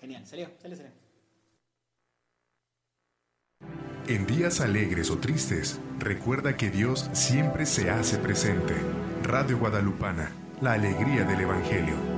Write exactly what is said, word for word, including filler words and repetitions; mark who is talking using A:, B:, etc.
A: Genial, salió, salió, salió.
B: En días alegres o tristes, recuerda que Dios siempre se hace presente. Radio Guadalupana, la alegría del Evangelio.